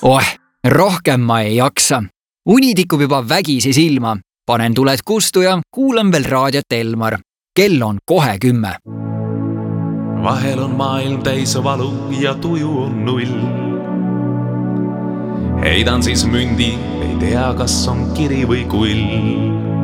Rohkem ma ei jaksa. Uni tikub juba vägisi silma. Panen tuled kustu ja kuulan veel raadiot Elmar. Kell on kohe 10. Vahel on maailm täis valu ja tuju on 0. Heidan siis mündi, ei tea, kas on kiri või kull.